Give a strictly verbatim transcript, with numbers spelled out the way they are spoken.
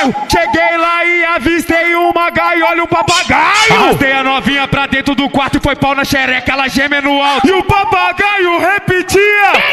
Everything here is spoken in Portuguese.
Cheguei lá e avistei uma gaiola e um papagaio. Arrastei a novinha pra dentro do quarto e foi pau na xereca, ela geme no alto. E o papagaio repetia: